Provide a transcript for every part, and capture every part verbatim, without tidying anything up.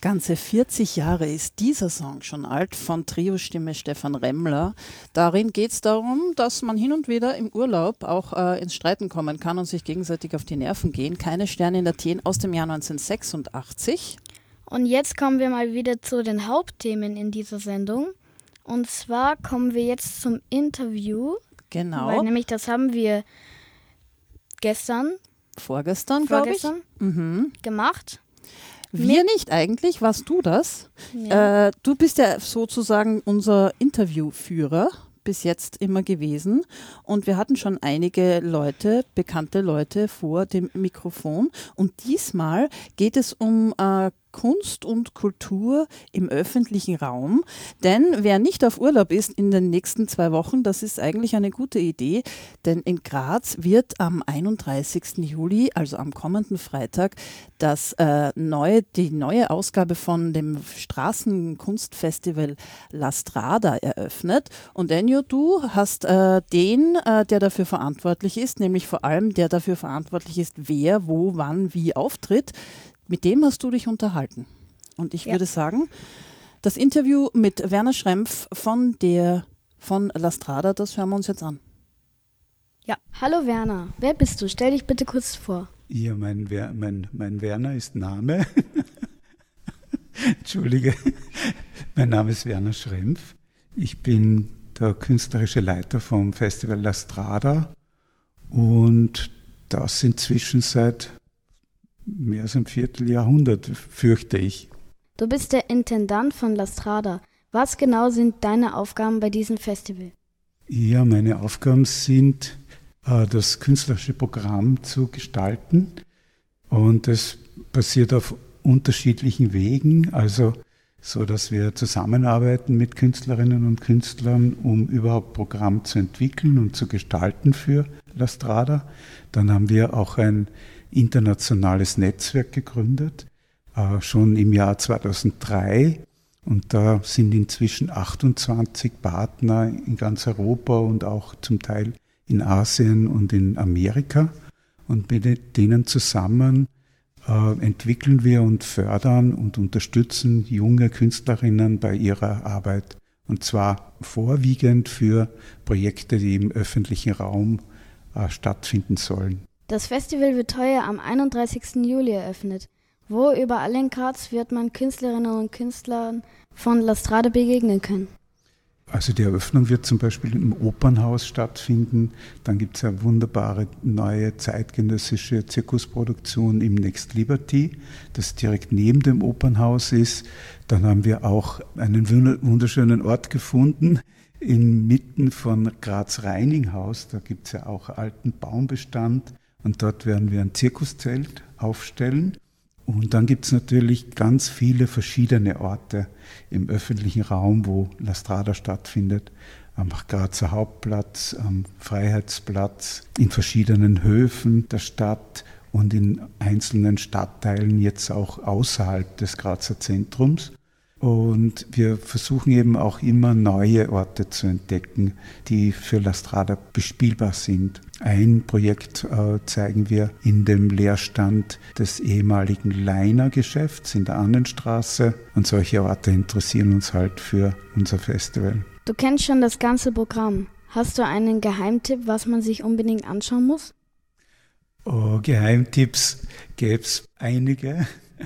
Ganze vierzig Jahre ist dieser Song schon alt von Trio-Stimme Stefan Remmler. Darin geht es darum, dass man hin und wieder im Urlaub auch äh, ins Streiten kommen kann und sich gegenseitig auf die Nerven gehen. Keine Sterne in Athen aus dem Jahr neunzehnhundertsechsundachtzig. Und jetzt kommen wir mal wieder zu den Hauptthemen in dieser Sendung. Und zwar kommen wir jetzt zum Interview. Genau. Weil nämlich das haben wir gestern, vorgestern, glaube ich, mhm. gemacht. Wir nicht eigentlich, warst du das? Ja. Äh, du bist ja sozusagen unser Interviewführer bis jetzt immer gewesen und wir hatten schon einige Leute, bekannte Leute vor dem Mikrofon und diesmal geht es um äh, Kunst und Kultur im öffentlichen Raum, denn wer nicht auf Urlaub ist in den nächsten zwei Wochen, das ist eigentlich eine gute Idee, denn in Graz wird am einunddreißigsten Juli, also am kommenden Freitag, das äh, neue, die neue Ausgabe von dem Straßenkunstfestival La Strada eröffnet und Enjo, du hast äh, den, äh, der dafür verantwortlich ist, nämlich vor allem der dafür verantwortlich ist, wer, wo, wann, wie auftritt. Mit dem hast du dich unterhalten. Und ich ja. würde sagen, das Interview mit Werner Schrempf von der von La Strada, das hören wir uns jetzt an. Ja, hallo Werner, wer bist du? Stell dich bitte kurz vor. Ja, mein, mein, mein Werner ist Name. Entschuldige, mein Name ist Werner Schrempf. Ich bin der künstlerische Leiter vom Festival La Strada und das inzwischen seit mehr als ein Vierteljahrhundert, fürchte ich. Du bist der Intendant von La Strada. Was genau sind deine Aufgaben bei diesem Festival? Ja, meine Aufgaben sind, das künstlerische Programm zu gestalten. Und das passiert auf unterschiedlichen Wegen, also so, dass wir zusammenarbeiten mit Künstlerinnen und Künstlern, um überhaupt Programm zu entwickeln und zu gestalten für La Strada. Dann haben wir auch ein internationales Netzwerk gegründet, äh, schon im Jahr zweitausenddrei. Und da sind inzwischen achtundzwanzig Partner in ganz Europa und auch zum Teil in Asien und in Amerika. Und mit denen zusammen äh, entwickeln wir und fördern und unterstützen junge Künstlerinnen bei ihrer Arbeit. Und zwar vorwiegend für Projekte, die im öffentlichen Raum äh, stattfinden sollen. Das Festival wird heuer am einunddreißigsten Juli eröffnet. Wo überall in Graz wird man Künstlerinnen und Künstlern von La Strada begegnen können? Also die Eröffnung wird zum Beispiel im Opernhaus stattfinden. Dann gibt es eine wunderbare neue zeitgenössische Zirkusproduktion im Next Liberty, das direkt neben dem Opernhaus ist. Dann haben wir auch einen wunderschönen Ort gefunden, inmitten von Graz-Reininghaus. Da gibt es ja auch alten Baumbestand. Und dort werden wir ein Zirkuszelt aufstellen. Und dann gibt es natürlich ganz viele verschiedene Orte im öffentlichen Raum, wo La Strada stattfindet. Am Grazer Hauptplatz, am Freiheitsplatz, in verschiedenen Höfen der Stadt und in einzelnen Stadtteilen, jetzt auch außerhalb des Grazer Zentrums. Und wir versuchen eben auch immer neue Orte zu entdecken, die für La Strada bespielbar sind. Ein Projekt äh, zeigen wir in dem Leerstand des ehemaligen Leiner-Geschäfts in der Annenstraße. Und solche Orte interessieren uns halt für unser Festival. Du kennst schon das ganze Programm. Hast du einen Geheimtipp, was man sich unbedingt anschauen muss? Oh, Geheimtipps gäbe es einige.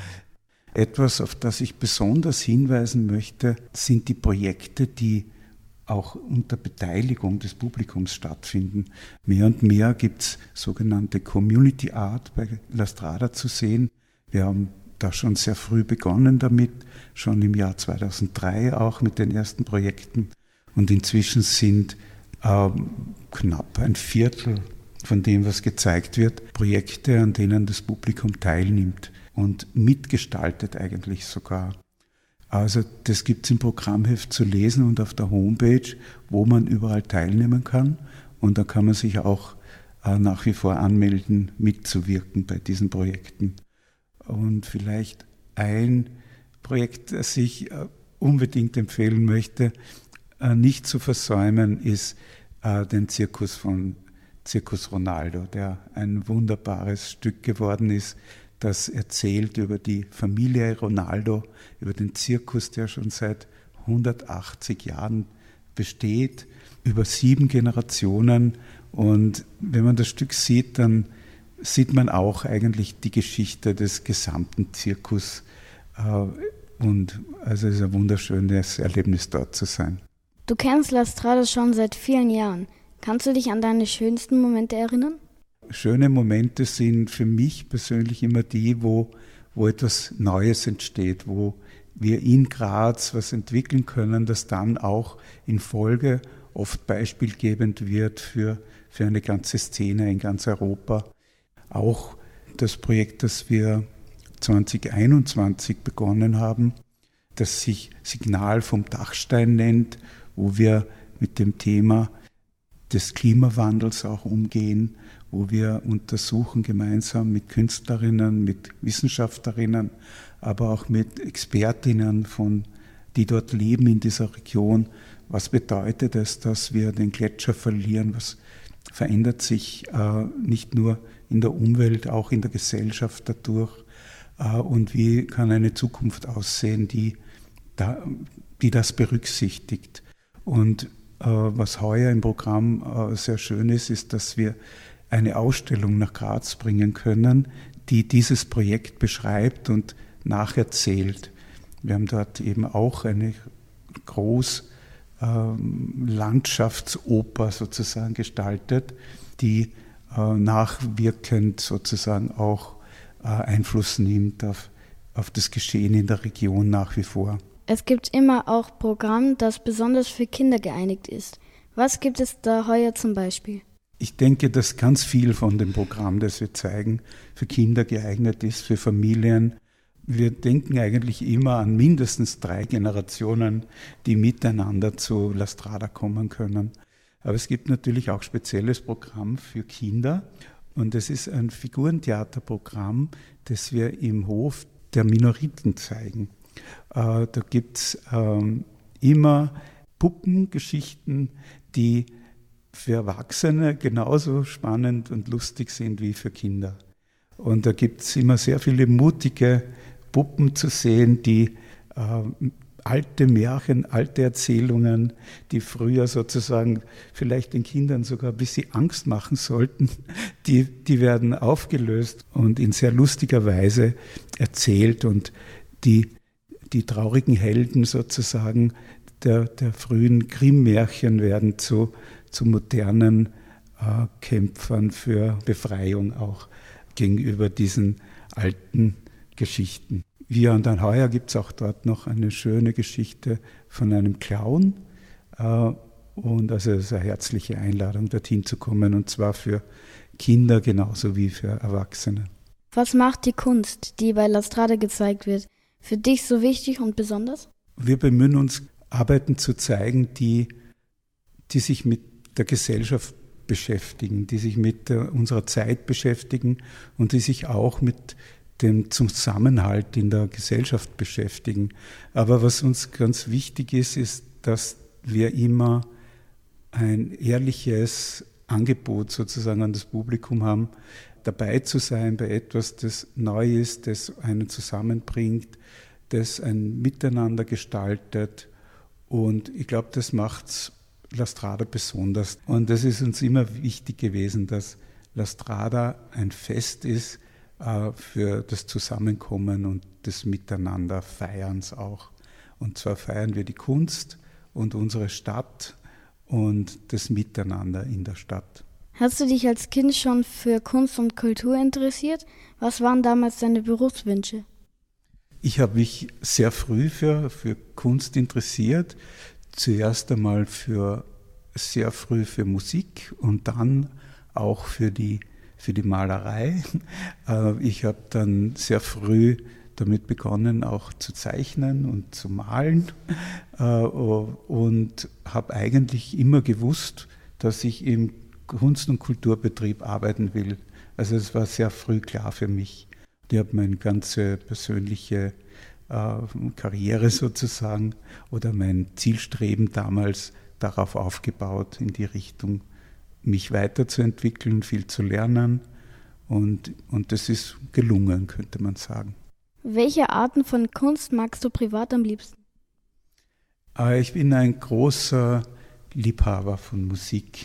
Etwas, auf das ich besonders hinweisen möchte, sind die Projekte, die auch unter Beteiligung des Publikums stattfinden. Mehr und mehr gibt es sogenannte Community Art bei La Strada zu sehen. Wir haben da schon sehr früh begonnen damit, schon im Jahr zweitausenddrei auch mit den ersten Projekten. Und inzwischen sind ähm, knapp ein Viertel von dem, was gezeigt wird, Projekte, an denen das Publikum teilnimmt. Und mitgestaltet eigentlich sogar. Also das gibt es im Programmheft zu lesen und auf der Homepage, wo man überall teilnehmen kann. Und da kann man sich auch äh, nach wie vor anmelden, mitzuwirken bei diesen Projekten. Und vielleicht ein Projekt, das ich äh, unbedingt empfehlen möchte, äh, nicht zu versäumen, ist äh, den Zirkus von Zirkus Ronaldo, der ein wunderbares Stück geworden ist, das erzählt über die Familie Ronaldo, über den Zirkus, der schon seit hundertachtzig Jahren besteht, über sieben Generationen. Und wenn man das Stück sieht, dann sieht man auch eigentlich die Geschichte des gesamten Zirkus. Und also es ist ein wunderschönes Erlebnis, dort zu sein. Du kennst La Strada schon seit vielen Jahren. Kannst du dich an deine schönsten Momente erinnern? Schöne Momente sind für mich persönlich immer die, wo, wo etwas Neues entsteht, wo wir in Graz was entwickeln können, das dann auch in Folge oft beispielgebend wird für, für eine ganze Szene in ganz Europa. Auch das Projekt, das wir zwanzig einundzwanzig begonnen haben, das sich Signal vom Dachstein nennt, wo wir mit dem Thema des Klimawandels auch umgehen, wo wir untersuchen gemeinsam mit Künstlerinnen, mit Wissenschaftlerinnen, aber auch mit Expertinnen, von, die dort leben in dieser Region. Was bedeutet es, dass wir den Gletscher verlieren? Was verändert sich äh, nicht nur in der Umwelt, auch in der Gesellschaft dadurch? Äh, und wie kann eine Zukunft aussehen, die, da, die das berücksichtigt? Und äh, was heuer im Programm äh, sehr schön ist, ist, dass wir eine Ausstellung nach Graz bringen können, die dieses Projekt beschreibt und nacherzählt. Wir haben dort eben auch eine groß ähm, Landschaftsoper sozusagen gestaltet, die äh, nachwirkend sozusagen auch äh, Einfluss nimmt auf, auf das Geschehen in der Region nach wie vor. Es gibt immer auch Programm, das besonders für Kinder geeignet ist. Was gibt es da heuer zum Beispiel? Ich denke, dass ganz viel von dem Programm, das wir zeigen, für Kinder geeignet ist, für Familien. Wir denken eigentlich immer an mindestens drei Generationen, die miteinander zu La Strada kommen können. Aber es gibt natürlich auch spezielles Programm für Kinder. Und es ist ein Figurentheaterprogramm, das wir im Hof der Minoriten zeigen. Äh, da gibt es ähm, immer Puppengeschichten, die für Erwachsene genauso spannend und lustig sind wie für Kinder. Und da gibt es immer sehr viele mutige Puppen zu sehen, die äh, alte Märchen, alte Erzählungen, die früher sozusagen vielleicht den Kindern sogar ein bisschen Angst machen sollten, die, die werden aufgelöst und in sehr lustiger Weise erzählt. Und die, die traurigen Helden sozusagen der, der frühen Grimm-Märchen werden zu zu modernen äh, Kämpfern für Befreiung auch gegenüber diesen alten Geschichten. Wir und dann heuer gibt es auch dort noch eine schöne Geschichte von einem Clown. Äh, und also es ist eine herzliche Einladung, dorthin zu kommen, und zwar für Kinder genauso wie für Erwachsene. Was macht die Kunst, die bei La Strada gezeigt wird, für dich so wichtig und besonders? Wir bemühen uns, Arbeiten zu zeigen, die, die sich mit der Gesellschaft beschäftigen, die sich mit der, unserer Zeit beschäftigen und die sich auch mit dem Zusammenhalt in der Gesellschaft beschäftigen. Aber was uns ganz wichtig ist, ist, dass wir immer ein ehrliches Angebot sozusagen an das Publikum haben, dabei zu sein bei etwas, das neu ist, das einen zusammenbringt, das ein Miteinander gestaltet. Und ich glaube, das macht's La Strada besonders. Und es ist uns immer wichtig gewesen, dass La Strada ein Fest ist äh, für das Zusammenkommen und das Miteinander-Feierns auch. Und zwar feiern wir die Kunst und unsere Stadt und das Miteinander in der Stadt. Hast du dich als Kind schon für Kunst und Kultur interessiert? Was waren damals deine Berufswünsche? Ich habe mich sehr früh für, für Kunst interessiert. Zuerst einmal für sehr früh für Musik und dann auch für die, für die Malerei. Ich habe dann sehr früh damit begonnen, auch zu zeichnen und zu malen, und habe eigentlich immer gewusst, dass ich im Kunst- und Kulturbetrieb arbeiten will. Also es war sehr früh klar für mich. Ich habe meine ganze persönliche Karriere sozusagen oder mein Zielstreben damals darauf aufgebaut, in die Richtung, mich weiterzuentwickeln, viel zu lernen Und, und das ist gelungen, könnte man sagen. Welche Arten von Kunst magst du privat am liebsten? Ich bin ein großer Liebhaber von Musik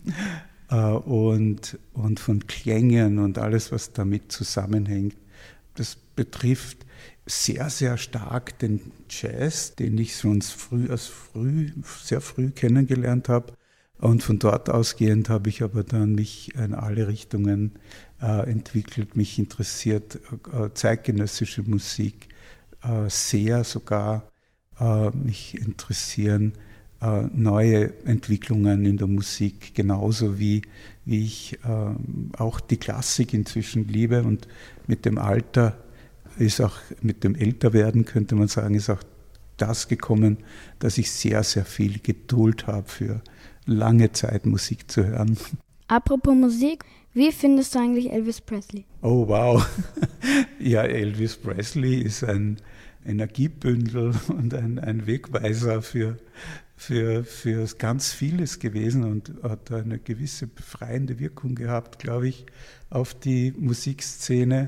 und, und von Klängen und alles, was damit zusammenhängt. Das betrifft sehr, sehr stark den Jazz, den ich schon früh, als früh, sehr früh kennengelernt habe. Und von dort ausgehend habe ich aber dann mich in alle Richtungen äh, entwickelt. Mich interessiert äh, zeitgenössische Musik äh, sehr sogar. Äh, mich interessieren äh, neue Entwicklungen in der Musik, genauso wie, wie ich äh, auch die Klassik inzwischen liebe. Und mit dem Alter ist auch, mit dem Älterwerden könnte man sagen, ist auch das gekommen, dass ich sehr, sehr viel Geduld habe für lange Zeit Musik zu hören. Apropos Musik, wie findest du eigentlich Elvis Presley? Oh wow, ja, Elvis Presley ist ein Energiebündel und ein, ein Wegweiser für, für, für ganz vieles gewesen und hat eine gewisse befreiende Wirkung gehabt, glaube ich, auf die Musikszene.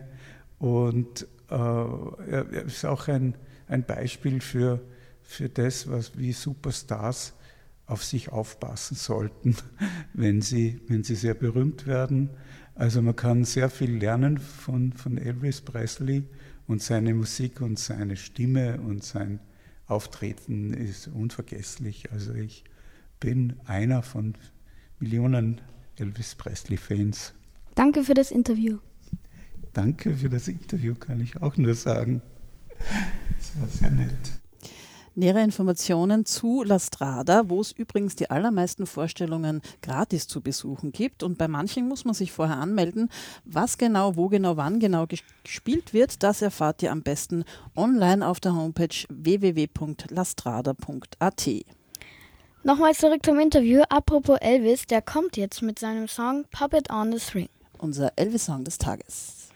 Und äh, er ist auch ein, ein Beispiel für, für das, was wie Superstars auf sich aufpassen sollten, wenn sie, wenn sie sehr berühmt werden. Also man kann sehr viel lernen von, von Elvis Presley und seine Musik und seine Stimme und sein Auftreten ist unvergesslich. Also ich bin einer von Millionen Elvis Presley-Fans. Danke für das Interview. Danke für das Interview, kann ich auch nur sagen. Das war sehr nett. Nähere Informationen zu La Strada, wo es übrigens die allermeisten Vorstellungen gratis zu besuchen gibt. Und bei manchen muss man sich vorher anmelden. Was genau, wo genau, wann genau gespielt wird, das erfahrt ihr am besten online auf der Homepage w w w punkt lastrada punkt a t. Nochmal zurück zum Interview. Apropos Elvis, der kommt jetzt mit seinem Song Puppet on the String. Unser Elvis-Song des Tages.